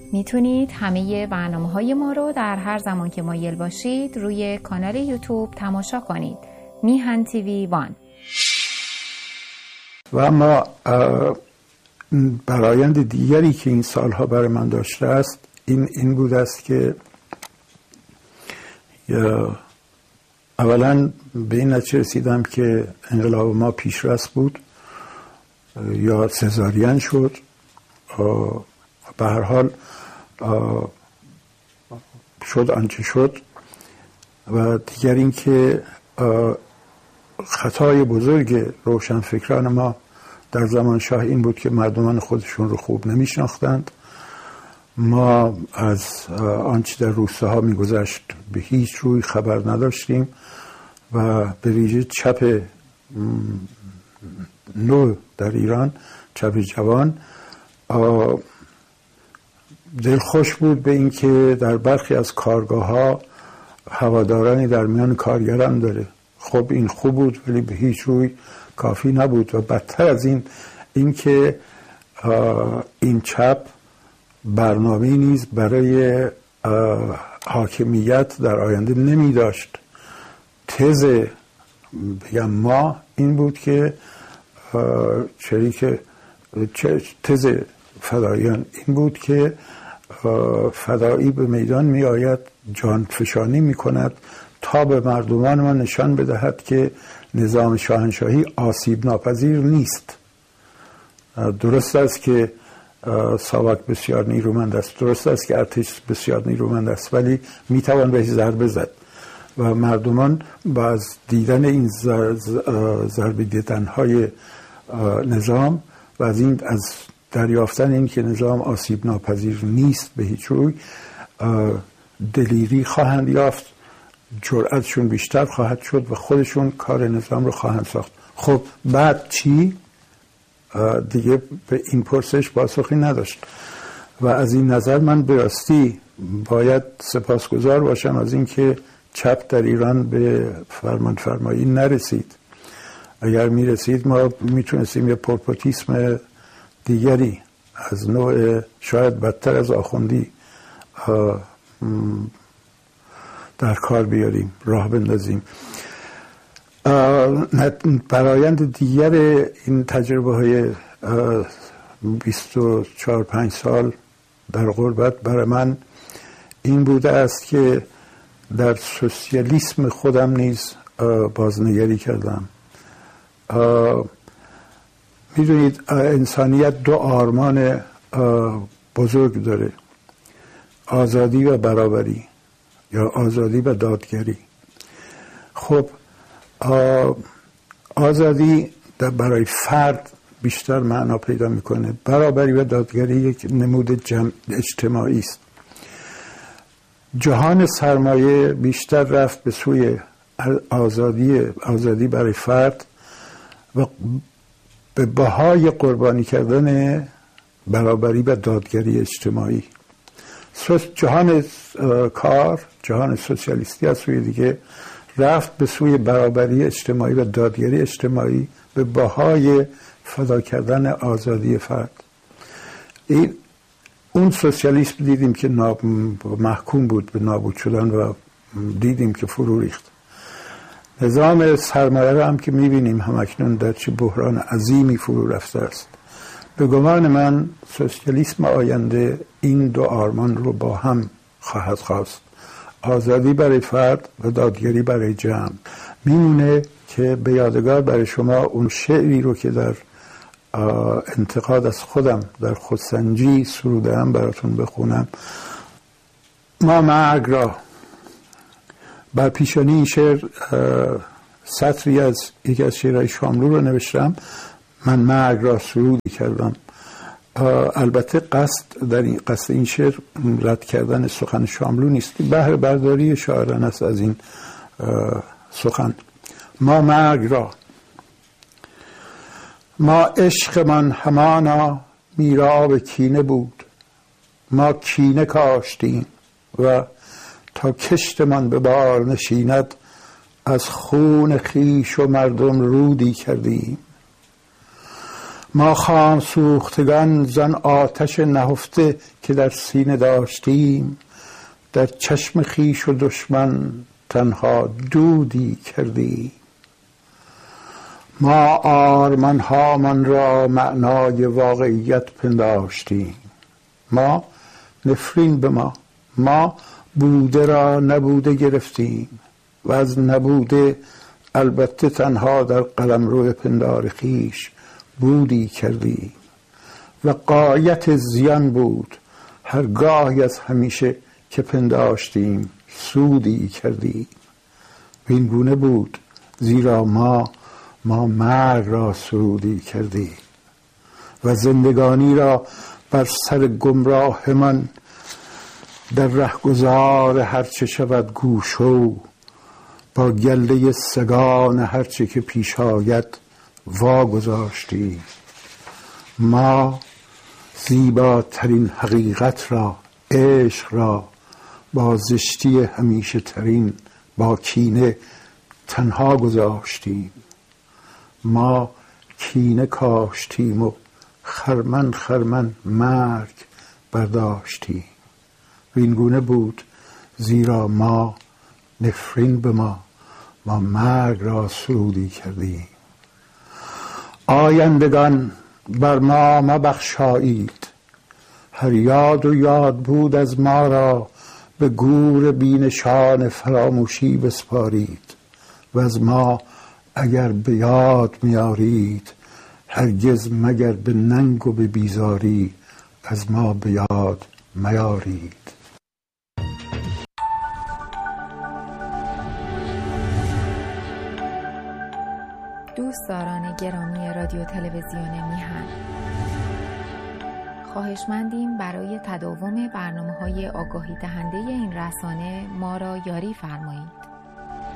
میتونید همه برنامه‌های ما رو در هر زمان که مایل باشید روی کانال یوتیوب تماشا کنید. میهن تیوی 1. و اما برآیند دیگری که این سالها برای من داشته است این بود است که اولا به این نتیجه رسیدم که انقلاب ما پیشرفت بود یا سزارین شد. به هر حال شد آنچه شد. و دیگر این که خطای بزرگ روشنفکران ما در زمان شاه این بود که مردمان خودشون رو خوب نمیشناختند. ما از آنچه در روستاها میگذشت به هیچ روی خبر نداشتیم و به ویژه چپ نو در ایران، چپ جوان، دلخوش بود به این که در برخی از کارگاه‌ها هوادارانی در میان کارگران داره. خب این خوب بود ولی به هیچ روی کافی نبود و بدتر از این که این چپ برنامه نیز برای حاکمیت در آینده نمی داشت. تز بگم ما این بود که تز فداییان این بود که فدایی به میدان می آید، جان فشانی می کند تا به مردمان ما نشان بدهد که نظام شاهنشاهی آسیب ناپذیر نیست. درست است که ساواک بسیار نیرومند است، درست است که ارتش بسیار نیرومند است، ولی می توان بهش ضربه زد و مردمان با از دیدن این ضربه دیدن‌های نظام و از دریافتن این که نظام آسیب ناپذیر نیست به هیچ روی دلیری خواهند یافت، جرأتشون بیشتر خواهد شد و خودشون کار نظام رو خواهند ساخت. خب بعد چی؟ دیگه به این پرسش پاسخی نداشت و از این نظر من به راستی باید سپاسگزار باشم از این که چپ در ایران به فرمانفرمایی نرسید. اگر میرسید ما میتونستیم یه پورپوتیسم دیگری از نوع شاید بدتر از آخوندی در کار بیاریم، راه بندازیم. برآیند دیگر این تجربه های 24-5 سال در غربت برای من این بوده است که در سوسیالیسم خودم نیز بازنگری کردم. میدونید انسانیت 2 آرمان بزرگ داره: آزادی و برابری یا آزادی و دادگری. خب آزادی برای فرد بیشتر معنا پیدا میکنه، برابری و دادگری یک نمود اجتماعی است. جهان سرمایه بیشتر رفت به سوی آزادی برای فرد و به بهای قربانی کردن برابری و دادگری اجتماعی. جهان کار، جهان سوسیالیستی از سوی دیگه رفت به سوی برابری اجتماعی و دادگری اجتماعی به بهای فدا کردن آزادی فرد. اون سوسیالیسم دیدیم که محکوم بود به نابود شدن و دیدیم که فرو ریخت. نظام سرمایه را هم که میبینیم همکنون در چه بحران عظیمی فرو رفته است. به گمان من سوسیالیسم آینده این 2 آرمان رو با هم خواهد خواست: آزادی برای فرد و دادگری برای جمع. میمونه که به یادگار برای شما اون شعری رو که در انتقاد از خودم در خودسنجی سرودم براتون بخونم. ما مرگ را، بر پیشانی این شعر سطری از یکی از شعرهای شاملو رو نوشتم. من مرگ را سرودی کردم. البته قصد این شعر رد کردن سخن شاملو نیست، بهره برداری شاعران است از این سخن. ما مرگ را، ما عشقمان همانا میراب کینه بود، ما کینه کاشتیم و تا کشتمان به بار نشیند از خون خیش و مردم رودی کردیم. ما خام سوختگان زن آتش نهفته که در سینه داشتیم، در چشم خویش و دشمن تنها دودی کردیم. ما آرمان‌هامان را معنای واقعیت پنداشتیم. ما نفرین به ما بوده را نبوده گرفتیم و از نبوده البته تنها در قلمرو پندار خویش بودی کردیم و غایت زیان بود هرگاهی از همیشه که پنداشتیم سودی کردیم. این گونه بود زیرا ما مرگ را سرودی کردیم و زندگانی را بر سر گمراهمان در رهگذار هرچه شود گوشو، با گله سگان هرچه که پیش آید واگذاشتیم. ما زیباترین حقیقت را، عشق را، با زشتی همیشه ترین، با کینه تنها گذاشتیم. ما کینه کاشتیم و خرمن مرگ برداشتیم. این گونه بود زیرا ما نفرین به ما مرگ را سرودی کردیم. آیندگان بر ما مبخشایید، هر یاد و یاد بود از ما را به گور بینشان فراموشی بسپارید و از ما اگر به یاد میارید هرگز مگر به ننگ و به بیزاری از ما به یاد میارید. دوستداران گرامی رادیو تلویزیون میهن، خواهشمندیم برای تداوم برنامه‌های آگاهی دهنده این رسانه ما را یاری فرمایید.